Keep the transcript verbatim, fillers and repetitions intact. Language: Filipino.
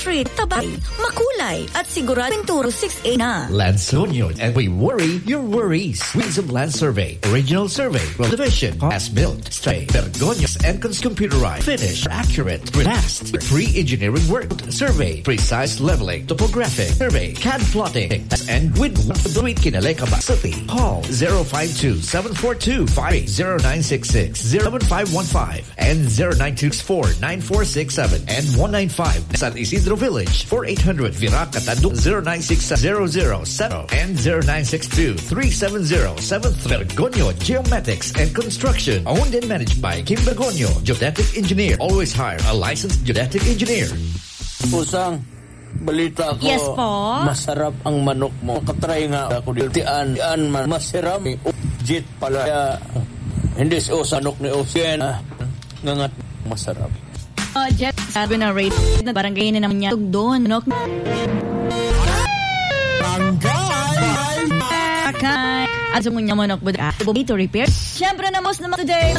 treat, tabay, makulay, at sigurado pinturo six A na. Lance Union, and we worry your worries. Wings of Land Survey, original survey, division, as built, stay, Bergonios, and computerized, finish, accurate, fast, free engineering work, survey, precise leveling, topographic, survey, C A D plotting, and with Duit Kinalekaba City. Call zero five two, seven four two, five zero nine six six, zero seven five one five, and zero nine two four, nine four six seven, and one nine five. San Isidro Village, four eight hundred Viraca Tadu, zero nine six zero zero seven, and zero nine six two, three seven zero seven. Bergonio Geomatics and Construction, owned and managed by Kim Bergonio, geodetic engineer. Always hire a licensed geodetic engineer. Pusang, balita ko. Yes po. Masarap ang manok mo. Katry nga ako dito. Tian, tian man. Masarap. Jit pala. Kaya, hindi si Osanok ni Osen. Ah, ngangat masarap. Uh, Jet, sabi na rate na barangay na naman niya. Doon, no? Barangay! At sumunya manok ba to repair? Siyempre na most naman today.